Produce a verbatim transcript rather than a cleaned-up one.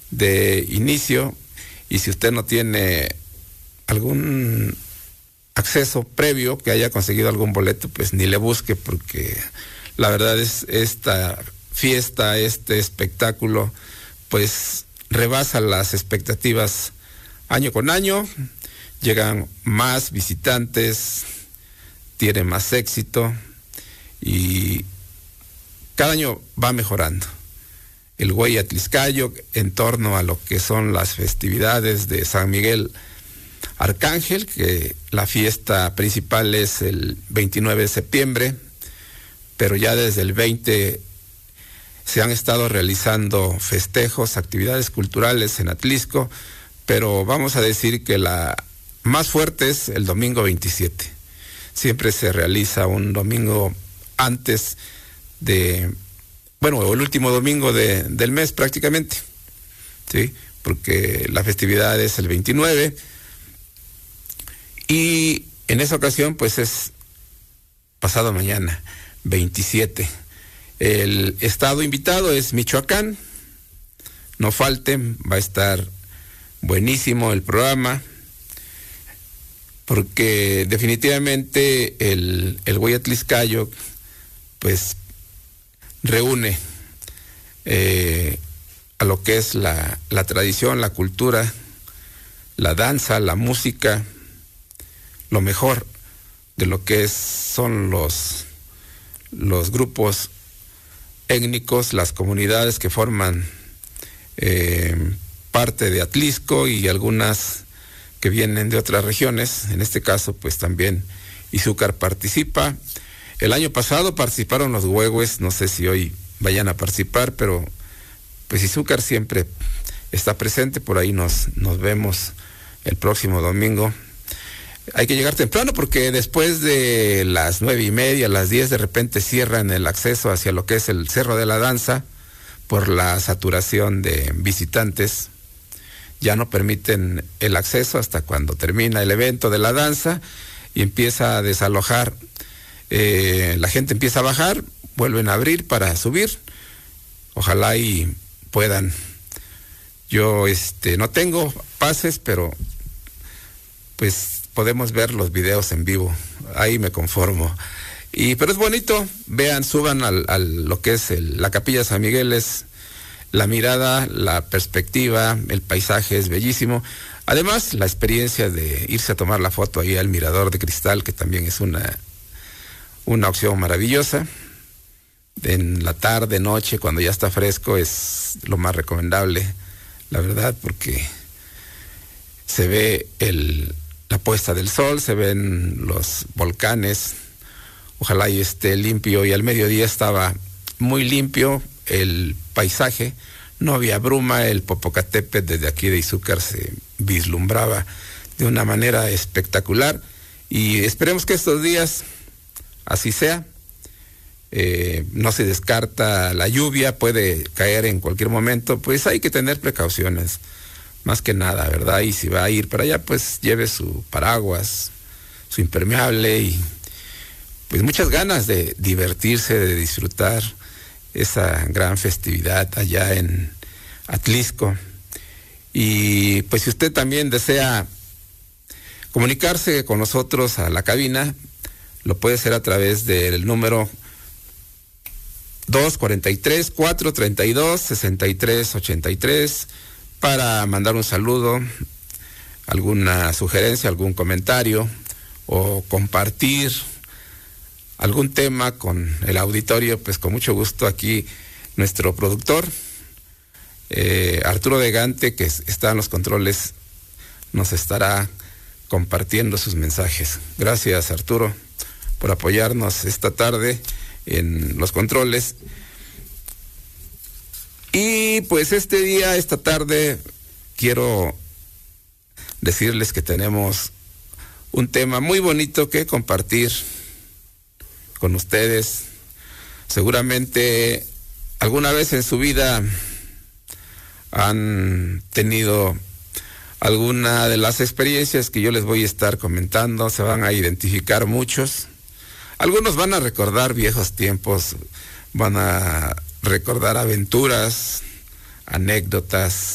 de inicio, y si usted no tiene algún acceso previo, que haya conseguido algún boleto, pues ni le busque, porque la verdad es esta fiesta, este espectáculo, pues rebasa las expectativas año con año, llegan más visitantes, tiene más éxito y cada año va mejorando. El Güey Atliscayo, en torno a lo que son las festividades de San Miguel Arcángel, que la fiesta principal es el veintinueve de septiembre, pero ya desde el veinte se han estado realizando festejos, actividades culturales en Atlisco, pero vamos a decir que la más fuerte es el domingo veintisiete. Siempre se realiza un domingo antes de, bueno, el último domingo de, del mes prácticamente, ¿sí? Porque la festividad es el veintinueve, y en esa ocasión pues es pasado mañana, veintisiete. El estado invitado es Michoacán, no falten, va a estar buenísimo el programa, porque definitivamente el, el Güey Atliscayo pues reúne eh, a lo que es la, la tradición, la cultura, la danza, la música, lo mejor de lo que es, son los, los grupos étnicos, las comunidades que forman eh, parte de Atlisco y algunas que vienen de otras regiones. En este caso pues también Izúcar participa. El año pasado participaron los Huehues, no sé si hoy vayan a participar, pero pues Izúcar siempre está presente. Por ahí nos, nos vemos el próximo domingo. Hay que llegar temprano porque después de las nueve y media, las diez, de repente cierran el acceso hacia lo que es el Cerro de la Danza por la saturación de visitantes. Ya no permiten el acceso hasta cuando termina el evento de la danza y empieza a desalojar. Eh, la gente empieza a bajar, vuelven a abrir para subir. Ojalá y puedan. Yo este no tengo pases, pero pues podemos ver los videos en vivo, ahí me conformo. Y pero es bonito, vean, suban al, al lo que es el, la Capilla San Miguel, es la mirada, la perspectiva, el paisaje es bellísimo. Además, la experiencia de irse a tomar la foto ahí al Mirador de Cristal, que también es una, una opción maravillosa. En la tarde, noche, cuando ya está fresco, es lo más recomendable, la verdad, porque se ve el la puesta del sol, se ven los volcanes, ojalá y esté limpio, y al mediodía estaba muy limpio el paisaje, no había bruma, el Popocatépetl desde aquí de Izúcar se vislumbraba de una manera espectacular, y esperemos que estos días así sea. Eh, no se descarta la lluvia, puede caer en cualquier momento, pues hay que tener precauciones. Más que nada, ¿verdad? Y si va a ir para allá, pues lleve su paraguas, su impermeable y pues muchas ganas de divertirse, de disfrutar esa gran festividad allá en Atlisco. Y pues si usted también desea comunicarse con nosotros a la cabina, lo puede hacer a través del número dos cuarenta y tres, cuatrocientos treinta y dos, sesenta y tres ochenta y tres, para mandar un saludo, alguna sugerencia, algún comentario o compartir algún tema con el auditorio. Pues con mucho gusto aquí nuestro productor eh, Arturo de Gante, que está en los controles, nos estará compartiendo sus mensajes. Gracias, Arturo, por apoyarnos esta tarde en los controles. Y pues este día, esta tarde, quiero decirles que tenemos un tema muy bonito que compartir con ustedes. Seguramente alguna vez en su vida han tenido alguna de las experiencias que yo les voy a estar comentando, se van a identificar muchos. Algunos van a recordar viejos tiempos, van a recordar aventuras, anécdotas,